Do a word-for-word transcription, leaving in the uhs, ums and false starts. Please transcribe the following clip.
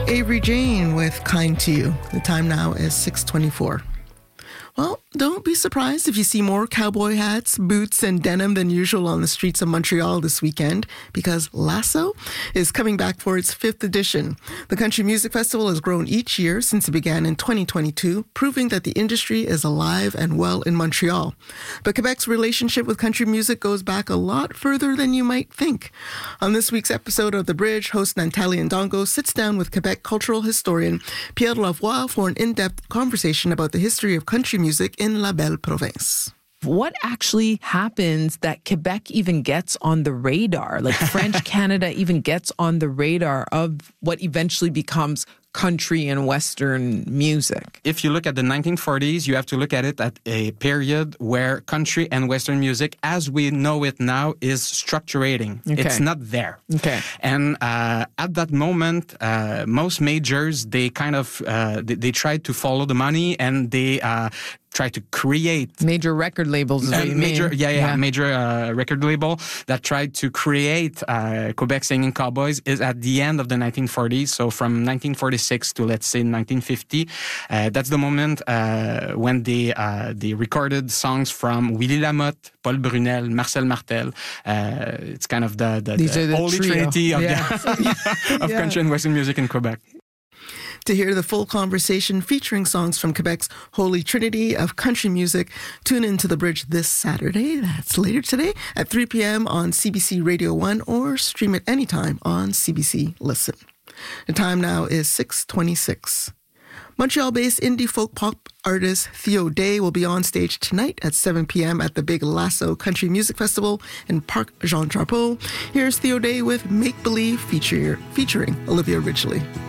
Avery Jane with Kind to You. The time now is six twenty-four. Well, don't be surprised if you see more cowboy hats, boots, and denim than usual on the streets of Montreal this weekend, because Lasso is coming back for its fifth edition. The Country Music Festival has grown each year since it began in twenty twenty-two, proving that the industry is alive and well in Montreal. But Quebec's relationship with country music goes back a lot further than you might think. On this week's episode of The Bridge, host Natalie Ndongo sits down with Quebec cultural historian Pierre Lavoie for an in-depth conversation about the history of country music music in La Belle Province. What actually happens that Quebec even gets on the radar? Like French Canada even gets on the radar of what eventually becomes country and Western music? If you look at the nineteen forties, you have to look at it at a period where country and Western music, as we know it now, is structurating. Okay. It's not there. Okay. And uh, at that moment, uh, most majors, they kind of, uh, they, they tried to follow the money and they uh, try to create major record labels. Is uh, what you major, mean. yeah, yeah, yeah. major uh, record label that tried to create uh, Quebec Singing Cowboys is at the end of the nineteen forties. So from nineteen forty-six to let's say nineteen fifty, uh, that's the moment uh, when they uh, they recorded songs from Willie Lamotte, Paul Brunel, Marcel Martel. Uh, it's kind of the, the, the, the holy trio. trinity of, yeah. the, of yeah. country and Western music in Quebec. To hear the full conversation featuring songs from Quebec's Holy Trinity of country music, tune into The Bridge this Saturday, that's later today, at three p.m. on C B C Radio one, or stream it anytime on C B C Listen. The time now is six twenty-six. Montreal-based indie folk pop artist Theo Day will be on stage tonight at seven p.m. at the Big Lasso Country Music Festival in Parc Jean Drapeau. Here's Theo Day with Make Believe feature, featuring Olivia Ridgely.